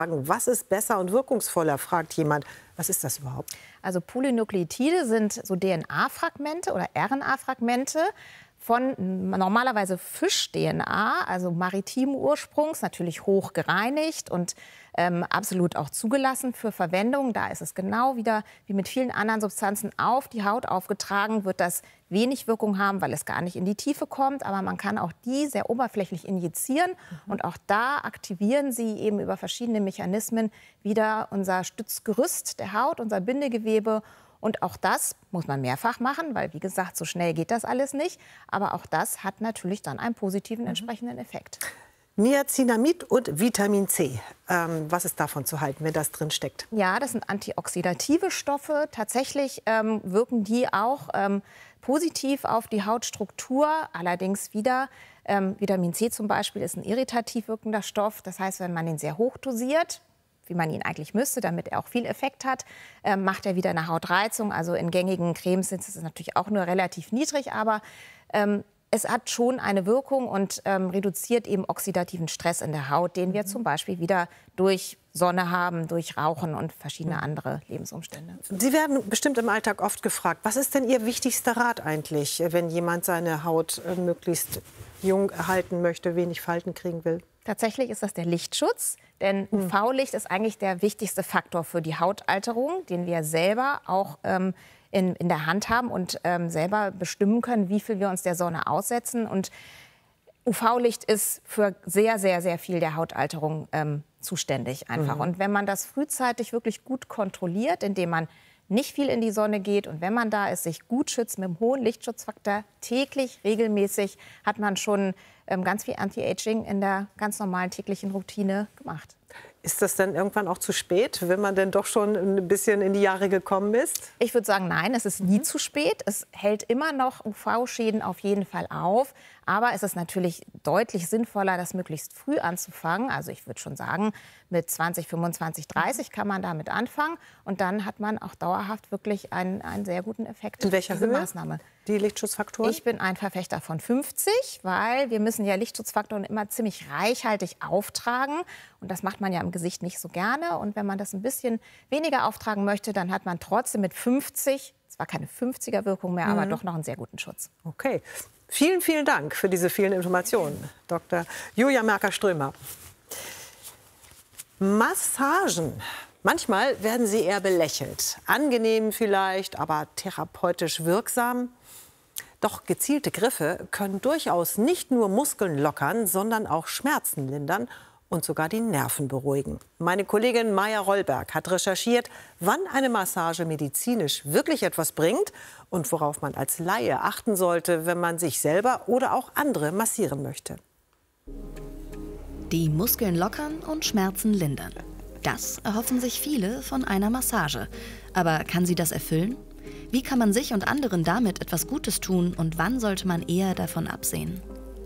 Was ist besser und wirkungsvoller, fragt jemand. Was ist das überhaupt? Also Polynukleotide sind so DNA-Fragmente oder RNA-Fragmente von normalerweise Fisch-DNA, also maritimen Ursprungs, natürlich hoch gereinigt und absolut auch zugelassen für Verwendung. Da ist es genau wieder wie mit vielen anderen Substanzen auf die Haut aufgetragen, wird das wenig Wirkung haben, weil es gar nicht in die Tiefe kommt. Aber man kann auch die sehr oberflächlich injizieren. Und auch da aktivieren sie eben über verschiedene Mechanismen wieder unser Stützgerüst der Haut, unser Bindegewebe. Und auch das muss man mehrfach machen, weil, wie gesagt, so schnell geht das alles nicht. Aber auch das hat natürlich dann einen positiven entsprechenden Effekt. Niacinamid und Vitamin C. Was ist davon zu halten, wenn das drin steckt? Ja, das sind antioxidative Stoffe. Tatsächlich wirken die auch positiv auf die Hautstruktur. Allerdings wieder Vitamin C zum Beispiel ist ein irritativ wirkender Stoff. Das heißt, wenn man ihn sehr hoch dosiert, wie man ihn eigentlich müsste, damit er auch viel Effekt hat, macht er wieder eine Hautreizung. Also in gängigen Cremes ist es natürlich auch nur relativ niedrig, aber es hat schon eine Wirkung und reduziert eben oxidativen Stress in der Haut, den wir zum Beispiel wieder durch Sonne haben, durch Rauchen und verschiedene andere Lebensumstände. Sie werden bestimmt im Alltag oft gefragt, was ist denn Ihr wichtigster Rat eigentlich, wenn jemand seine Haut möglichst jung erhalten möchte, wenig Falten kriegen will? Tatsächlich ist das der Lichtschutz, denn UV-Licht ist eigentlich der wichtigste Faktor für die Hautalterung, den wir selber auch in der Hand haben und selber bestimmen können, wie viel wir uns der Sonne aussetzen. Und UV-Licht ist für sehr, sehr, sehr viel der Hautalterung zuständig einfach. Und wenn man das frühzeitig wirklich gut kontrolliert, indem man nicht viel in die Sonne geht und wenn man da ist, sich gut schützt mit einem hohen Lichtschutzfaktor, täglich, regelmäßig, hat man schon ganz viel Anti-Aging in der ganz normalen täglichen Routine gemacht. Ist das dann irgendwann auch zu spät, wenn man denn doch schon ein bisschen in die Jahre gekommen ist? Ich würde sagen, nein, es ist nie zu spät. Es hält immer noch UV-Schäden auf jeden Fall auf. Aber es ist natürlich deutlich sinnvoller, das möglichst früh anzufangen. Also ich würde schon sagen, mit 20, 25, 30 kann man damit anfangen. Und dann hat man auch dauerhaft wirklich einen sehr guten Effekt. In welcher Höhe? Maßnahme. Die Lichtschutzfaktoren? Ich bin ein Verfechter von 50, weil wir müssen ja Lichtschutzfaktoren immer ziemlich reichhaltig auftragen. Und das macht man ja im Gesicht nicht so gerne. Und wenn man das ein bisschen weniger auftragen möchte, dann hat man trotzdem mit 50, zwar keine 50er-Wirkung mehr, aber doch noch einen sehr guten Schutz. Okay. Vielen, vielen Dank für diese vielen Informationen, Dr. Julia Merker-Strömer. Massagen. Manchmal werden sie eher belächelt. Angenehm vielleicht, aber therapeutisch wirksam. Doch gezielte Griffe können durchaus nicht nur Muskeln lockern, sondern auch Schmerzen lindern und sogar die Nerven beruhigen. Meine Kollegin Maja Rollberg hat recherchiert, wann eine Massage medizinisch wirklich etwas bringt und worauf man als Laie achten sollte, wenn man sich selber oder auch andere massieren möchte. Die Muskeln lockern und Schmerzen lindern. Das erhoffen sich viele von einer Massage. Aber kann sie das erfüllen? Wie kann man sich und anderen damit etwas Gutes tun und wann sollte man eher davon absehen?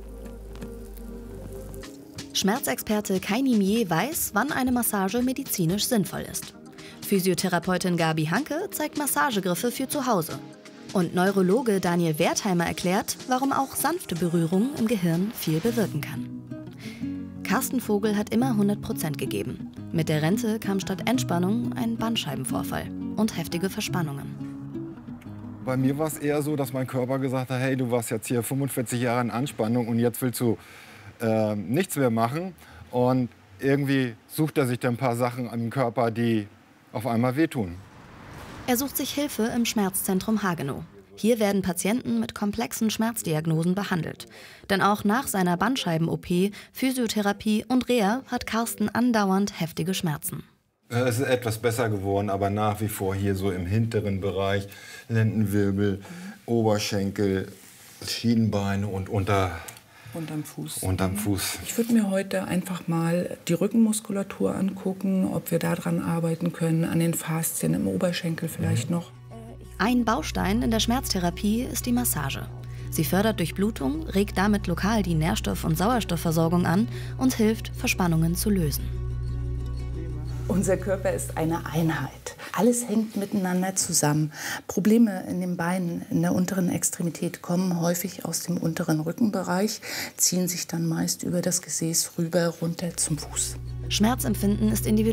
Schmerzexperte Kai Nimier weiß, wann eine Massage medizinisch sinnvoll ist. Physiotherapeutin Gabi Hanke zeigt Massagegriffe für zu Hause. Und Neurologe Daniel Wertheimer erklärt, warum auch sanfte Berührung im Gehirn viel bewirken kann. Carsten Vogel hat immer 100% gegeben. Mit der Rente kam statt Entspannung ein Bandscheibenvorfall und heftige Verspannungen. Bei mir war es eher so, dass mein Körper gesagt hat, hey, du warst jetzt hier 45 Jahre in Anspannung und jetzt willst du nichts mehr machen. Und irgendwie sucht er sich dann ein paar Sachen am Körper, die auf einmal wehtun. Er sucht sich Hilfe im Schmerzzentrum Hagenow. Hier werden Patienten mit komplexen Schmerzdiagnosen behandelt. Denn auch nach seiner Bandscheiben-OP, Physiotherapie und Reha hat Carsten andauernd heftige Schmerzen. Es ist etwas besser geworden, aber nach wie vor hier so im hinteren Bereich, Lendenwirbel, Oberschenkel, Schienbeine und unterm Fuß. Ich würde mir heute einfach mal die Rückenmuskulatur angucken, ob wir daran arbeiten können, an den Faszien im Oberschenkel vielleicht noch. Ein Baustein in der Schmerztherapie ist die Massage. Sie fördert Durchblutung, regt damit lokal die Nährstoff- und Sauerstoffversorgung an und hilft, Verspannungen zu lösen. Unser Körper ist eine Einheit. Alles hängt miteinander zusammen. Probleme in den Beinen, in der unteren Extremität kommen häufig aus dem unteren Rückenbereich, ziehen sich dann meist über das Gesäß rüber runter zum Fuß. Schmerzempfinden ist individuell.